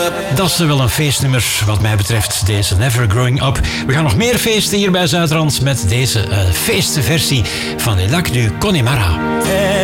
Dat is wel een feestnummer wat mij betreft, deze Never Growing Up. We gaan nog meer feesten hier bij Zuidrand met deze feestversie van El Lac du Connemara.